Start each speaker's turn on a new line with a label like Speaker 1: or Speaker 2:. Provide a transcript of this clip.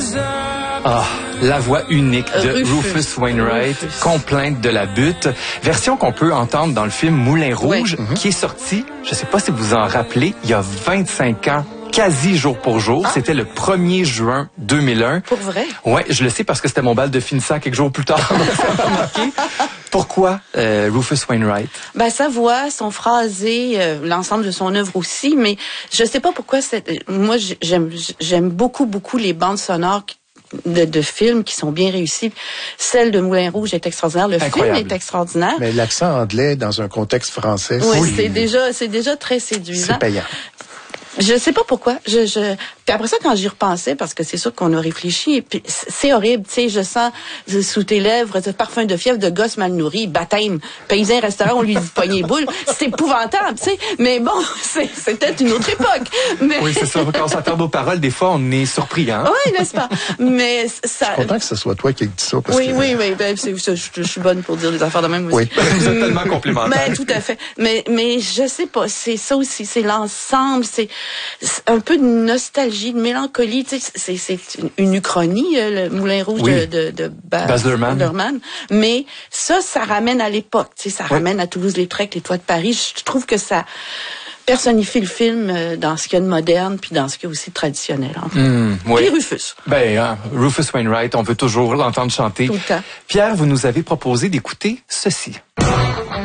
Speaker 1: Ah, la voix unique de Rufus Wainwright, Complainte de la butte, version qu'on peut entendre dans le film Moulin Rouge, qui est sorti, je sais pas si vous en rappelez, il y a 25 ans. Quasi jour pour jour. Ah. C'était le 1er juin 2001.
Speaker 2: Pour vrai?
Speaker 1: Ouais, je le sais parce que c'était mon bal de finissant quelques jours plus tard. Donc ça m'a marqué. Pourquoi Rufus Wainwright?
Speaker 2: Ben, sa voix, son phrasé, l'ensemble de son œuvre aussi, mais je sais pas pourquoi moi, j'aime beaucoup les bandes sonores de films qui sont bien réussis. Celle de Moulin Rouge est extraordinaire. Le film est extraordinaire.
Speaker 3: Mais l'accent anglais dans un contexte français,
Speaker 2: oui, c'est déjà très séduisant.
Speaker 3: C'est payant.
Speaker 2: Je sais pas pourquoi. Puis après ça, quand j'y repensais, parce que c'est sûr qu'on a réfléchi, et puis c'est horrible, tu sais, je sens sous tes lèvres ce parfum de fièvre de gosse mal nourri, baptême, paysan restaurant, on lui dit poignée boule. C'est épouvantable, tu sais. Mais bon, c'était une autre époque. Mais...
Speaker 1: Oui, c'est ça. Quand on s'attend aux paroles, des fois, on est surpris, hein?
Speaker 2: Oui, n'est-ce pas? Mais ça...
Speaker 3: Je suis content que ce soit toi qui dis ça. Parce
Speaker 2: oui,
Speaker 3: que...
Speaker 2: oui, ben, je suis bonne pour dire des affaires de même aussi.
Speaker 3: Oui.
Speaker 1: Vous êtes tellement complémentaires.
Speaker 2: Ben, tout à fait. Mais je sais pas, c'est ça aussi, c'est l'ensemble, c'est un peu de nostalgie, de mélancolie, tu sais, c'est une uchronie, le Moulin Rouge de Baz Luhrmann. Mais ça ramène à l'époque, tu sais, ça ramène à Toulouse-Lautrec, les toits de Paris. Je trouve que ça personnifie le film dans ce qu'il y a de moderne, puis dans ce qu'il y a aussi de traditionnel.
Speaker 1: Oui.
Speaker 2: Et Rufus.
Speaker 1: Ben, Rufus Wainwright, on veut toujours l'entendre chanter.
Speaker 2: Tout le temps.
Speaker 1: Pierre, vous nous avez proposé d'écouter ceci.